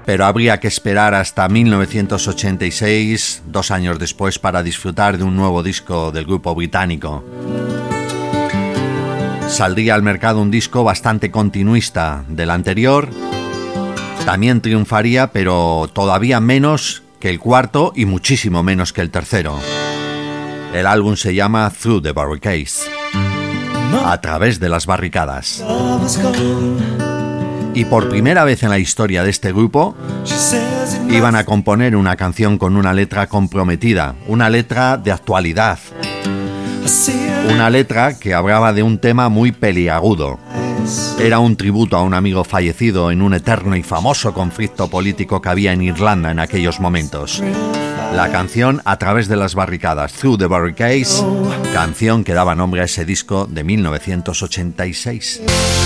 pero habría que esperar hasta 1986, 2 años después, para disfrutar de un nuevo disco del grupo británico. Saldría al mercado un disco bastante continuista del anterior. También triunfaría, pero todavía menos que el cuarto y muchísimo menos que el tercero. El álbum se llama Through the Barricades, a través de las barricadas. Y por primera vez en la historia de este grupo, iban a componer una canción con una letra comprometida, una letra de actualidad, una letra que hablaba de un tema muy peliagudo. Era un tributo a un amigo fallecido en un eterno y famoso conflicto político que había en Irlanda en aquellos momentos. La canción A través de las barricadas, Through the Barricades, canción que daba nombre a ese disco de 1986.